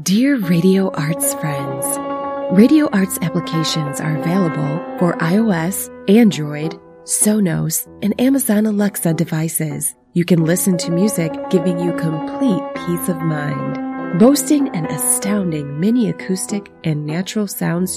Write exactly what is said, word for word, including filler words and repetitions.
Dear Radio Arts friends, Radio Arts applications are available for iOS, Android, Sonos, and Amazon Alexa devices. You can listen to music giving you complete peace of mind. Boasting an astounding mini acoustic and natural sounds